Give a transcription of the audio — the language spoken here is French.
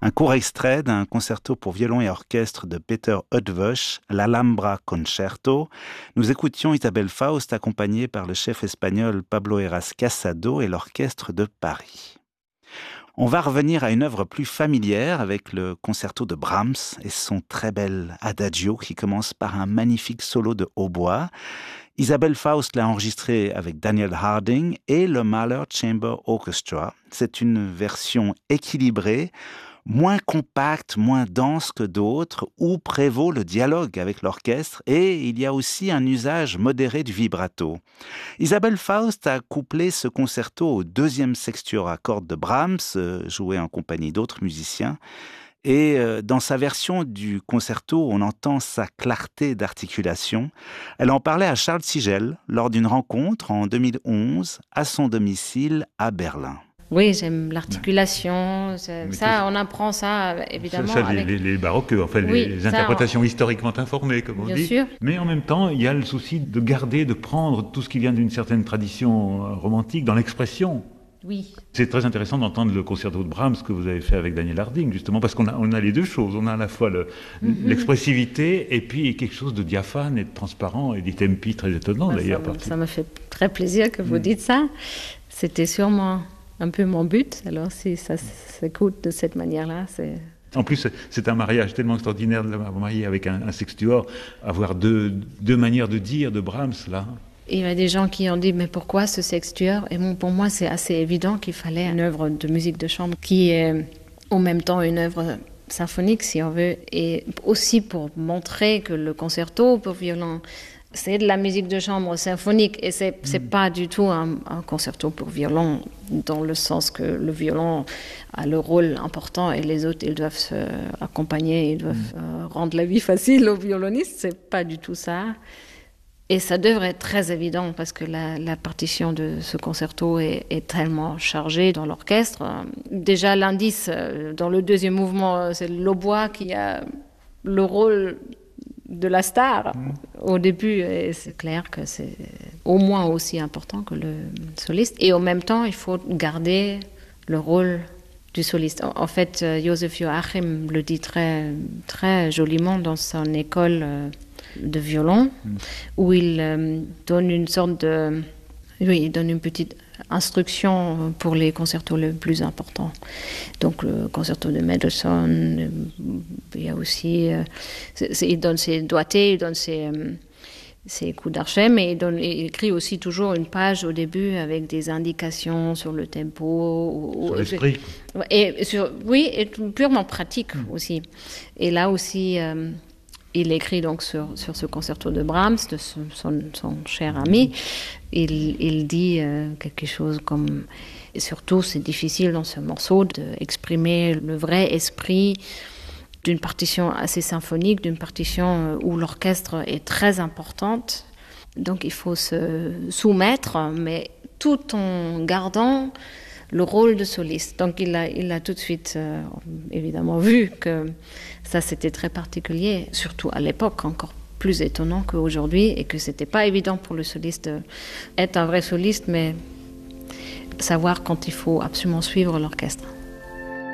Un court extrait d'un concerto pour violon et orchestre de Peter Eötvös, l'Alhambra Concerto. Nous écoutions Isabelle Faust accompagnée par le chef espagnol Pablo Heras Casado et l'orchestre de Paris. On va revenir à une œuvre plus familière avec le concerto de Brahms et son très bel adagio qui commence par un magnifique solo de hautbois. Isabelle Faust l'a enregistré avec Daniel Harding et le Mahler Chamber Orchestra. C'est une version équilibrée, moins compacte, moins dense que d'autres, où prévaut le dialogue avec l'orchestre et il y a aussi un usage modéré du vibrato. Isabelle Faust a couplé ce concerto au deuxième sextuor à cordes de Brahms, joué en compagnie d'autres musiciens. Et dans sa version du concerto, on entend sa clarté d'articulation. Elle en parlait à Charles Sigel lors d'une rencontre en 2011 à son domicile à Berlin. Oui, j'aime l'articulation. Ça, on apprend ça, évidemment. Ça, les baroqueux, enfin, oui, les interprétations historiquement informées, comme on dit. Bien sûr. Mais en même temps, il y a le souci de garder, de prendre tout ce qui vient d'une certaine tradition romantique dans l'expression. Oui. C'est très intéressant d'entendre le concerto de Brahms que vous avez fait avec Daniel Harding, justement, parce qu'on a les deux choses. On a à la fois l'expressivité et puis quelque chose de diaphane et de transparent et des tempi très étonnants, d'ailleurs. Ça me fait très plaisir que vous dites ça. C'était sûrement un peu mon but. Alors, si ça s'écoute de cette manière-là, c'est... En plus, c'est un mariage tellement extraordinaire de l'avoir marié avec un sextuor, avoir deux manières de dire de Brahms, là. Il y a des gens qui ont dit, mais pourquoi ce sextuor? Et bon, pour moi, c'est assez évident qu'il fallait une œuvre de musique de chambre qui est en même temps une œuvre symphonique, si on veut, et aussi pour montrer que le concerto pour violon, c'est de la musique de chambre symphonique et c'est pas du tout un concerto pour violon dans le sens que le violon a le rôle important et les autres ils doivent se accompagner, ils doivent rendre la vie facile aux violonistes. C'est pas du tout ça. Et ça devrait être très évident parce que la partition de ce concerto est tellement chargée dans l'orchestre. Déjà l'indice dans le deuxième mouvement, c'est l'hautbois qui a le rôle de la star au début, et c'est clair que c'est au moins aussi important que le soliste. Et en même temps, il faut garder le rôle du soliste. En fait, Joseph Joachim le dit très, très joliment dans son école de violon, où il donne une sorte de... Oui, il donne une petite instruction pour les concertos les plus importants. Donc le concerto de Mendelssohn, il y a aussi... il donne ses doigtés, il donne ses coups d'archet, mais il écrit aussi toujours une page au début avec des indications sur le tempo. Sur l'esprit. Et et purement pratique aussi. Et là aussi... il écrit donc sur ce concerto de Brahms, de son cher ami. Il dit quelque chose comme... Et surtout, c'est difficile dans ce morceau d'exprimer le vrai esprit d'une partition assez symphonique, d'une partition où l'orchestre est très importante. Donc il faut se soumettre, mais tout en gardant le rôle de soliste. Donc il a tout de suite évidemment vu que ça c'était très particulier, surtout à l'époque, encore plus étonnant qu'aujourd'hui, et que c'était pas évident pour le soliste d'être un vrai soliste, mais savoir quand il faut absolument suivre l'orchestre.